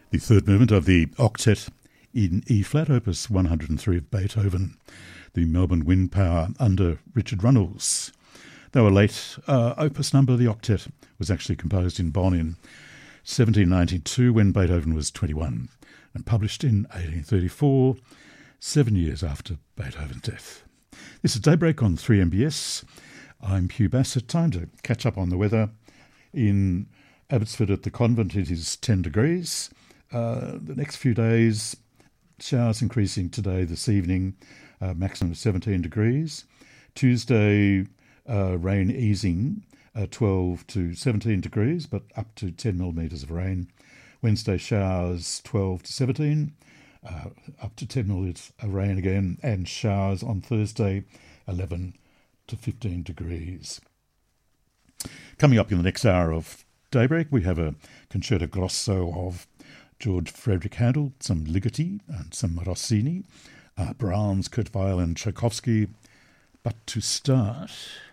The third movement of the octet in E-flat, opus 103 of Beethoven, the Melbourne Wind Power under Richard Runnels. They were late. Opus number, the octet, was actually composed in Bonn in 1792 when Beethoven was 21 and published in 1834, 7 years after Beethoven's death. This is Daybreak on 3MBS. I'm Hugh Bassett. Time to catch up on the weather. In Abbotsford at the convent, it is 10 degrees. The next few days, showers increasing today, this evening, maximum of 17 degrees. Tuesday, rain easing, 12 to 17 degrees, but up to 10 millimetres of rain. Wednesday, showers, 12 to 17, up to 10 millimetres of rain again, and showers on Thursday, 11 to 15 degrees. Coming up in the next hour of Daybreak, we have a concerto grosso of George Frederick Handel, some Ligeti and some Rossini, Brahms, Kurt Weill and Tchaikovsky. But to start,